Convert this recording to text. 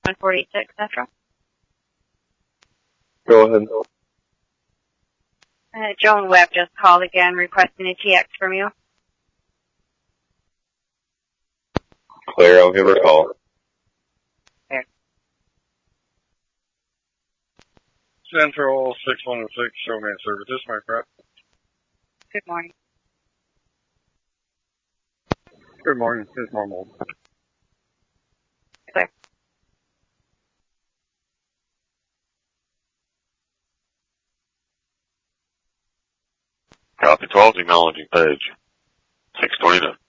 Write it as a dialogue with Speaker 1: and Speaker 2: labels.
Speaker 1: 146, etc.
Speaker 2: Go ahead.
Speaker 1: Joan Webb just called again requesting a TX from you.
Speaker 2: Claire, I'll give her a call.
Speaker 1: There.
Speaker 3: Central 616, showman services, my prep.
Speaker 1: Good morning.
Speaker 3: Good morning, it's normal.
Speaker 1: Clear.
Speaker 4: Copy 12, acknowledging page. 629.